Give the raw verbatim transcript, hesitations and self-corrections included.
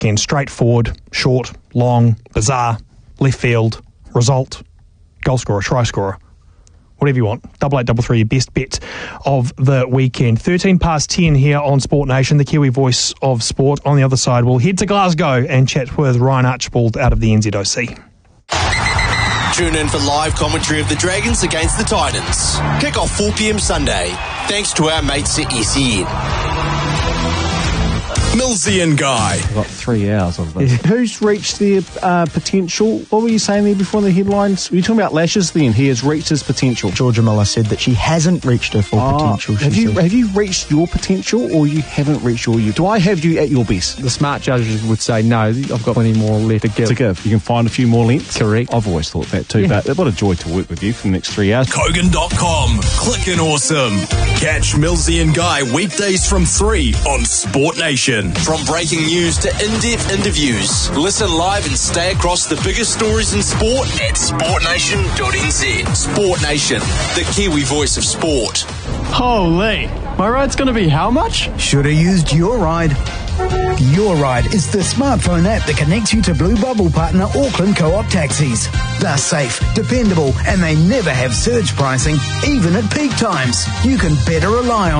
Again, straightforward, short, long, bizarre, left field, result, goal scorer, try scorer, whatever you want. Double eight double three, your best bet of the weekend. thirteen past ten here on Sport Nation, the Kiwi voice of sport. On the other side, we'll head to Glasgow and chat with Ryan Archibald out of the N Z O C. Tune in for live commentary of the Dragons against the Titans. Kick off four p.m. Sunday, thanks to our mates at S E N. Millsy and Guy. I've got three hours of this. Yeah. Who's reached their uh, potential? What were you saying there before the headlines? Were you talking about Lashes then? He has reached his potential. Georgia Miller said that she hasn't reached her full oh, potential. Have you, have you reached your potential or you haven't reached your... Do I have you at your best? The smart judges would say, no, I've got plenty more left to give. To give. You can find a few more lengths. Correct. I've always thought that too, yeah. But what a joy to work with you for the next three hours. Kogan dot com. Clickin' awesome. Catch Millsy and Guy weekdays from three on Sport Nation. From breaking news to in-depth interviews. Listen live and stay across the biggest stories in sport at sport nation dot n z. Sport Nation, the Kiwi voice of sport. Holy, my ride's going to be how much? Should have used Your Ride. Your Ride is the smartphone app that connects you to Blue Bubble partner Auckland Co-op taxis. They're safe, dependable, and they never have surge pricing, even at peak times. You can better rely on